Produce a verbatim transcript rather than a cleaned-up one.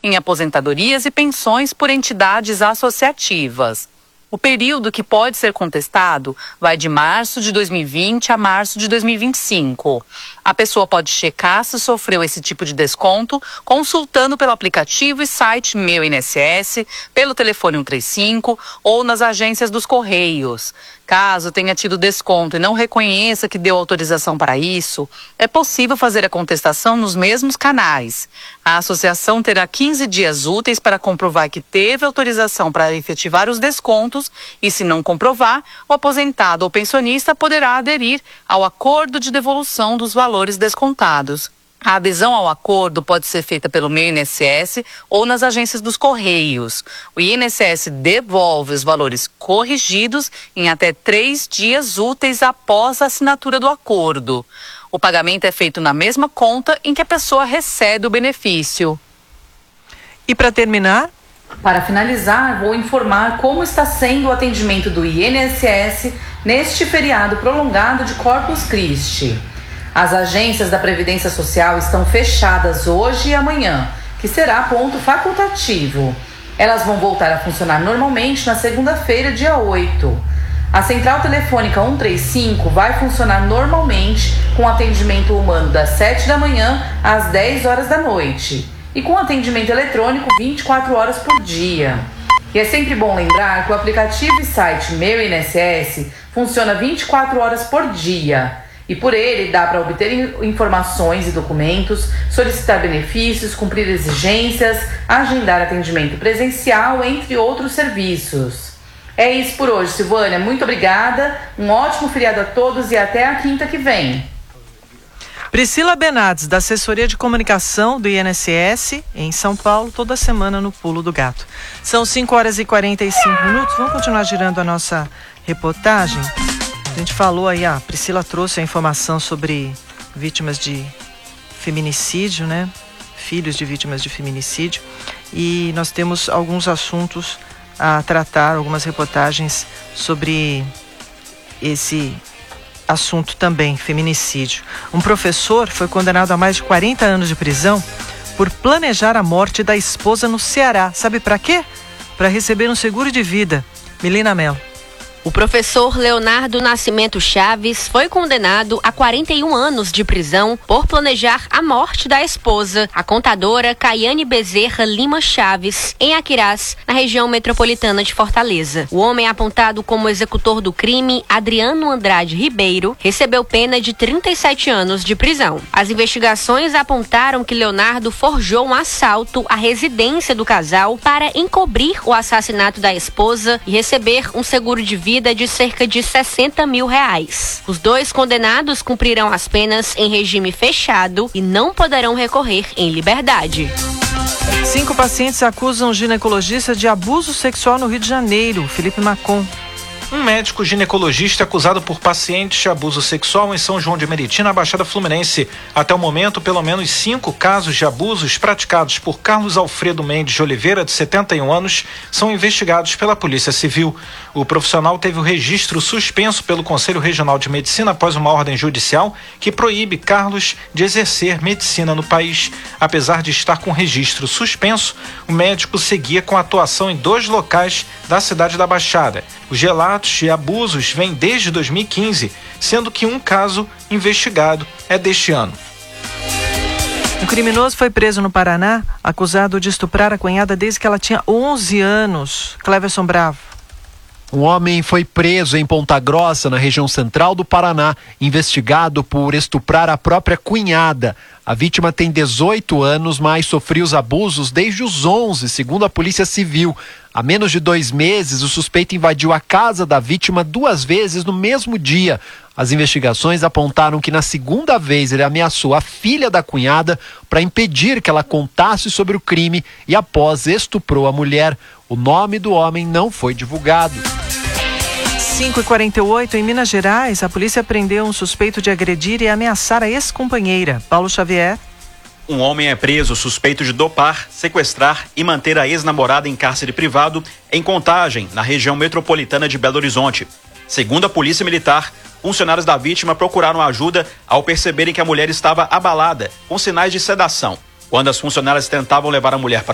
em aposentadorias e pensões por entidades associativas. O período que pode ser contestado vai de março de dois mil e vinte a março de dois mil e vinte e cinco. A pessoa pode checar se sofreu esse tipo de desconto consultando pelo aplicativo e site Meu I N S S, pelo telefone um três cinco ou nas agências dos Correios. Caso tenha tido desconto e não reconheça que deu autorização para isso, é possível fazer a contestação nos mesmos canais. A associação terá quinze dias úteis para comprovar que teve autorização para efetivar os descontos e, se não comprovar, o aposentado ou pensionista poderá aderir ao acordo de devolução dos valores descontados. A adesão ao acordo pode ser feita pelo Meu I N S S ou nas agências dos Correios. O I N S S devolve os valores corrigidos em até três dias úteis após a assinatura do acordo. O pagamento é feito na mesma conta em que a pessoa recebe o benefício. E para terminar? Para finalizar, vou informar como está sendo o atendimento do I N S S neste feriado prolongado de Corpus Christi. As agências da Previdência Social estão fechadas hoje e amanhã, que será ponto facultativo. Elas vão voltar a funcionar normalmente na segunda-feira, dia oito. A central telefônica um três cinco vai funcionar normalmente com atendimento humano das sete da manhã às dez horas da noite e com atendimento eletrônico vinte e quatro horas por dia. E é sempre bom lembrar que o aplicativo e site Meu I N S S funciona vinte e quatro horas por dia. E por ele dá para obter informações e documentos, solicitar benefícios, cumprir exigências, agendar atendimento presencial, entre outros serviços. É isso por hoje, Silvânia. Muito obrigada, um ótimo feriado a todos e até a quinta que vem. Priscila Benades, da Assessoria de Comunicação do I N S S, em São Paulo, toda semana no Pulo do Gato. São cinco horas e quarenta e cinco minutos, vamos continuar girando a nossa reportagem. A gente falou aí, a Priscila trouxe a informação sobre vítimas de feminicídio, né? Filhos de vítimas de feminicídio. E nós temos alguns assuntos a tratar, algumas reportagens sobre esse assunto também, feminicídio. Um professor foi condenado a mais de quarenta anos de prisão por planejar a morte da esposa no Ceará. Sabe para quê? Para receber um seguro de vida. Milena Mello. O professor Leonardo Nascimento Chaves foi condenado a quarenta e um anos de prisão por planejar a morte da esposa, a contadora Caiane Bezerra Lima Chaves, em Aquirás, na região metropolitana de Fortaleza. O homem apontado como executor do crime, Adriano Andrade Ribeiro, recebeu pena de trinta e sete anos de prisão. As investigações apontaram que Leonardo forjou um assalto à residência do casal para encobrir o assassinato da esposa e receber um seguro de vida de cerca de sessenta mil reais. Os dois condenados cumprirão as penas em regime fechado e não poderão recorrer em liberdade. Cinco pacientes acusam ginecologista de abuso sexual no Rio de Janeiro. Felipe Macon. Um médico ginecologista acusado por pacientes de abuso sexual em São João de Meriti, na Baixada Fluminense. Até o momento, pelo menos cinco casos de abusos praticados por Carlos Alfredo Mendes de Oliveira, de setenta e um anos, são investigados pela Polícia Civil. O profissional teve o registro suspenso pelo Conselho Regional de Medicina após uma ordem judicial que proíbe Carlos de exercer medicina no país. Apesar de estar com o registro suspenso, o médico seguia com atuação em dois locais da cidade da Baixada. Os relatos de abusos vêm desde dois mil e quinze, sendo que um caso investigado é deste ano. Um criminoso foi preso no Paraná, acusado de estuprar a cunhada desde que ela tinha onze anos. Cleverson Bravo. Um homem foi preso em Ponta Grossa, na região central do Paraná, investigado por estuprar a própria cunhada. A vítima tem dezoito anos, mas sofreu os abusos desde os onze, segundo a Polícia Civil. Há menos de dois meses, o suspeito invadiu a casa da vítima duas vezes no mesmo dia. As investigações apontaram que na segunda vez ele ameaçou a filha da cunhada para impedir que ela contasse sobre o crime e após estuprou a mulher. O nome do homem não foi divulgado. cinco e quarenta e oito, em Minas Gerais, a polícia prendeu um suspeito de agredir e ameaçar a ex-companheira. Paulo Xavier. Um homem é preso suspeito de dopar, sequestrar e manter a ex-namorada em cárcere privado em Contagem, na região metropolitana de Belo Horizonte. Segundo a Polícia Militar, funcionários da vítima procuraram ajuda ao perceberem que a mulher estava abalada, com sinais de sedação. Quando as funcionárias tentavam levar a mulher para